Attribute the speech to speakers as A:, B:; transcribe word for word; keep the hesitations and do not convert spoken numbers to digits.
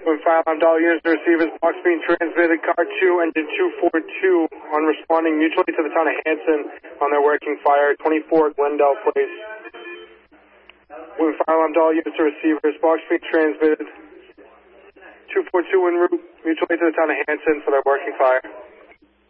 A: Moving fire alarm, dial units to receivers, box being transmitted, car two, engine two forty-two, on responding mutually to the town of Hanson on their working fire, twenty-four Glendale Place. Moving fire alarm, dial units to receivers, box being transmitted, two forty-two en route, mutually to the town of Hanson for their working fire.